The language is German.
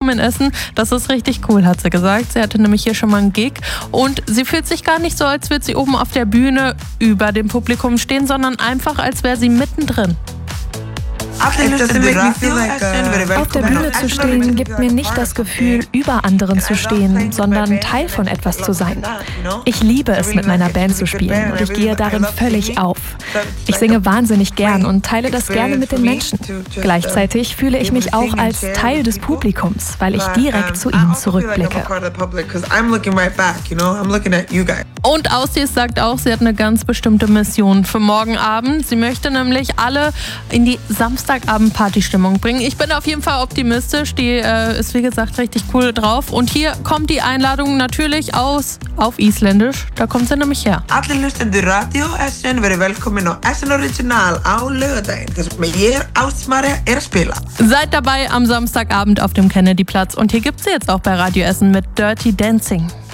Publikum in Essen. Das ist richtig cool, hat sie gesagt. Sie hatte nämlich hier schon mal einen Gig und sie fühlt sich gar nicht so, als würde sie oben auf der Bühne über dem Publikum stehen, sondern einfach, als wäre sie mittendrin. Auf der Bühne zu stehen, gibt mir nicht das Gefühl, über anderen zu stehen, sondern Teil von etwas zu sein. Ich liebe es, mit meiner Band zu spielen und ich gehe darin völlig auf. Ich singe wahnsinnig gern und teile das gerne mit den Menschen. Gleichzeitig fühle ich mich auch als Teil des Publikums, weil ich direkt zu ihnen zurückblicke. Und Aussies sagt auch, sie hat eine ganz bestimmte Mission für morgen Abend. Sie möchte nämlich alle in die Samstagabend-Party-Stimmung bringen. Ich bin auf jeden Fall optimistisch. Die ist, wie gesagt, richtig cool drauf. Und hier kommt die Einladung natürlich auf Isländisch. Da kommt sie nämlich her. Alle lyssnande Radio Essen wäre willkommen auf Essen Original auf lördagen. Das mit ihr Ausmaria spela. Seid dabei am Samstagabend auf dem Kennedyplatz. Und hier gibt's sie jetzt auch bei Radio Essen mit Dirty Dancing.